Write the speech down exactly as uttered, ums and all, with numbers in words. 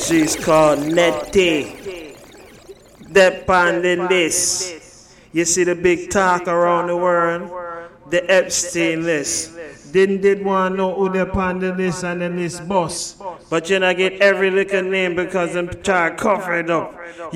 She's called Nettie. Dep on the list. You see the big talk around the world? The Epstein list. Didn't did one know who they on the list and the list boss. But you not get every little name because them try to cover it up.